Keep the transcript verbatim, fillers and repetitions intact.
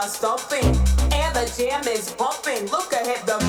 stopping, and the jam is pumping. Look ahead, the